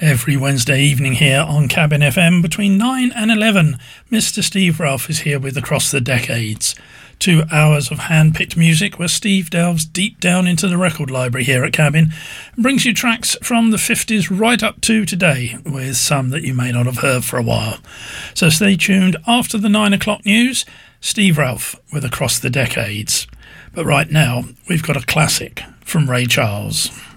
Every Wednesday evening here on Cabin FM between 9 and 11, Mr. Steve Ralph is here with Across the Decades. 2 hours of hand-picked music where Steve delves deep down into the record library here at Cabin and brings you tracks from the 50s right up to today, with some that you may not have heard for a while. So stay tuned after the 9 o'clock news, Steve Ralph with Across the Decades. But right now, we've got a classic from Ray Charles.